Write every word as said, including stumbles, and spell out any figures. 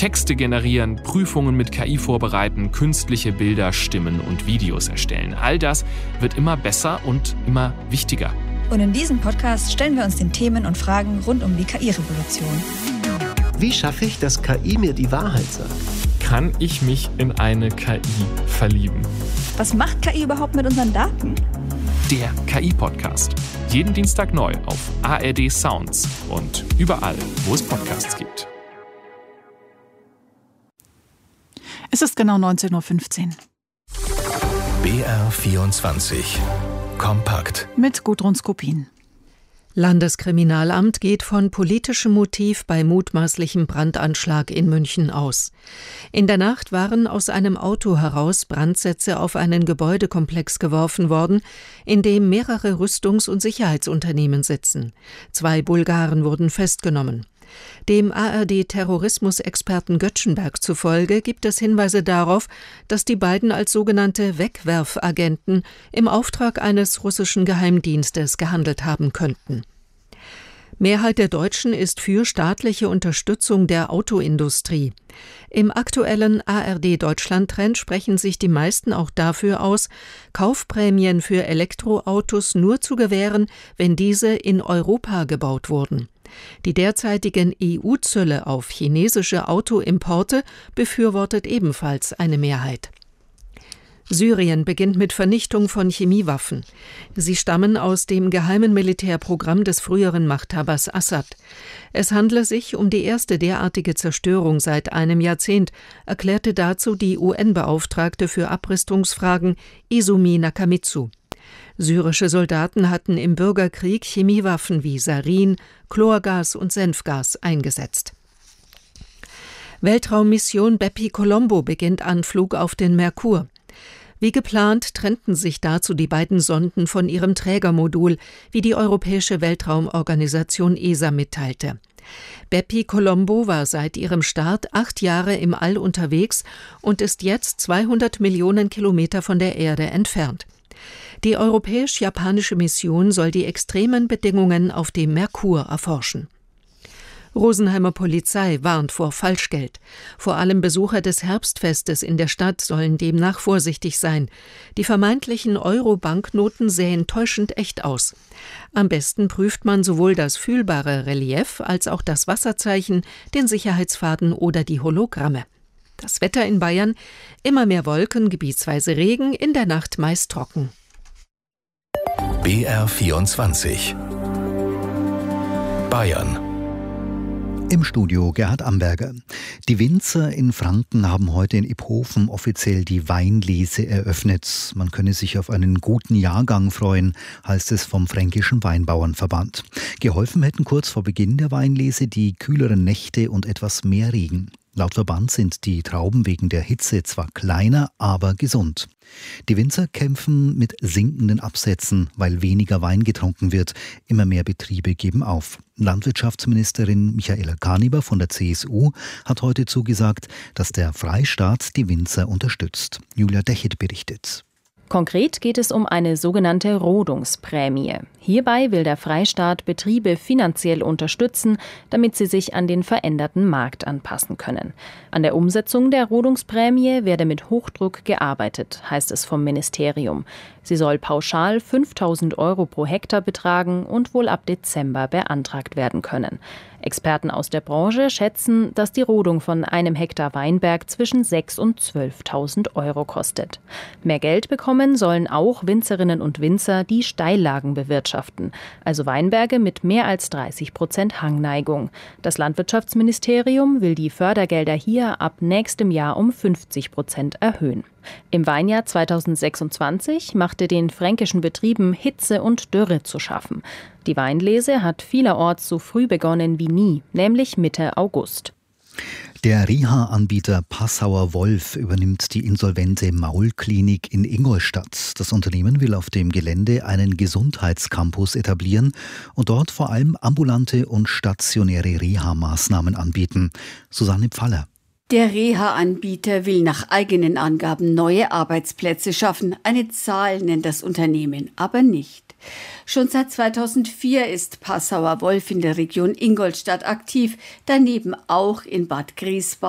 Texte generieren, Prüfungen mit K I vorbereiten, künstliche Bilder, Stimmen und Videos erstellen. All das wird immer besser und immer wichtiger. Und in diesem Podcast stellen wir uns den Themen und Fragen rund um die K I-Revolution. Wie schaffe ich, dass K I mir die Wahrheit sagt? Kann ich mich in eine K I verlieben? Was macht K I überhaupt mit unseren Daten? Der K I-Podcast. Jeden Dienstag neu auf A R D Sounds und überall, wo es Podcasts gibt. Es ist genau neunzehn Uhr fünfzehn. B R vierundzwanzig. Kompakt. Mit Gudrun Skopin. Landeskriminalamt geht von politischem Motiv bei mutmaßlichem Brandanschlag in München aus. In der Nacht waren aus einem Auto heraus Brandsätze auf einen Gebäudekomplex geworfen worden, in dem mehrere Rüstungs- und Sicherheitsunternehmen sitzen. Zwei Bulgaren wurden festgenommen. Dem A R D-Terrorismusexperten Göttschenberg zufolge gibt es Hinweise darauf, dass die beiden als sogenannte Wegwerfagenten im Auftrag eines russischen Geheimdienstes gehandelt haben könnten. Mehrheit der Deutschen ist für staatliche Unterstützung der Autoindustrie. Im aktuellen A R D-Deutschland-Trend sprechen sich die meisten auch dafür aus, Kaufprämien für Elektroautos nur zu gewähren, wenn diese in Europa gebaut wurden. Die derzeitigen E U-Zölle auf chinesische Autoimporte befürwortet ebenfalls eine Mehrheit. Syrien beginnt mit Vernichtung von Chemiewaffen. Sie stammen aus dem geheimen Militärprogramm des früheren Machthabers Assad. Es handle sich um die erste derartige Zerstörung seit einem Jahrzehnt, erklärte dazu die U N-Beauftragte für Abrüstungsfragen Izumi Nakamitsu. Syrische Soldaten hatten im Bürgerkrieg Chemiewaffen wie Sarin, Chlorgas und Senfgas eingesetzt. Weltraummission Bepi-Colombo beginnt Anflug auf den Merkur. Wie geplant trennten sich dazu die beiden Sonden von ihrem Trägermodul, wie die Europäische Weltraumorganisation E S A mitteilte. Bepi-Colombo war seit ihrem Start acht Jahre im All unterwegs und ist jetzt zweihundert Millionen Kilometer von der Erde entfernt. Die europäisch-japanische Mission soll die extremen Bedingungen auf dem Merkur erforschen. Rosenheimer Polizei warnt vor Falschgeld. Vor allem Besucher des Herbstfestes in der Stadt sollen demnach vorsichtig sein. Die vermeintlichen Euro-Banknoten sähen täuschend echt aus. Am besten prüft man sowohl das fühlbare Relief als auch das Wasserzeichen, den Sicherheitsfaden oder die Hologramme. Das Wetter in Bayern: immer mehr Wolken, gebietsweise Regen, in der Nacht meist trocken. B R vierundzwanzig. Bayern. Im Studio Gerhard Amberger. Die Winzer in Franken haben heute in Iphofen offiziell die Weinlese eröffnet. Man könne sich auf einen guten Jahrgang freuen, heißt es vom Fränkischen Weinbauernverband. Geholfen hätten kurz vor Beginn der Weinlese die kühleren Nächte und etwas mehr Regen. Laut Verband sind die Trauben wegen der Hitze zwar kleiner, aber gesund. Die Winzer kämpfen mit sinkenden Absätzen, weil weniger Wein getrunken wird. Immer mehr Betriebe geben auf. Landwirtschaftsministerin Michaela Karniber von der C S U hat heute zugesagt, dass der Freistaat die Winzer unterstützt. Julia Dechet berichtet. Konkret geht es um eine sogenannte Rodungsprämie. Hierbei will der Freistaat Betriebe finanziell unterstützen, damit sie sich an den veränderten Markt anpassen können. An der Umsetzung der Rodungsprämie werde mit Hochdruck gearbeitet, heißt es vom Ministerium. Sie soll pauschal fünftausend Euro pro Hektar betragen und wohl ab Dezember beantragt werden können. Experten aus der Branche schätzen, dass die Rodung von einem Hektar Weinberg zwischen sechstausend und zwölftausend Euro kostet. Mehr Geld bekommen sollen auch Winzerinnen und Winzer, die Steillagen bewirtschaften, also Weinberge mit mehr als dreißig Prozent Hangneigung. Das Landwirtschaftsministerium will die Fördergelder hier ab nächstem Jahr um fünfzig Prozent erhöhen. Im Weinjahr zweitausendsechsundzwanzig machte den fränkischen Betrieben Hitze und Dürre zu schaffen. Die Weinlese hat vielerorts so früh begonnen wie nie, nämlich Mitte August. Der Reha-Anbieter Passauer Wolf übernimmt die insolvente Maulklinik in Ingolstadt. Das Unternehmen will auf dem Gelände einen Gesundheitscampus etablieren und dort vor allem ambulante und stationäre Reha-Maßnahmen anbieten. Susanne Pfaller. Der Reha-Anbieter will nach eigenen Angaben neue Arbeitsplätze schaffen. Eine Zahl nennt das Unternehmen aber nicht. Schon seit zweitausendvier ist Passauer Wolf in der Region Ingolstadt aktiv, daneben auch in Bad Griesbach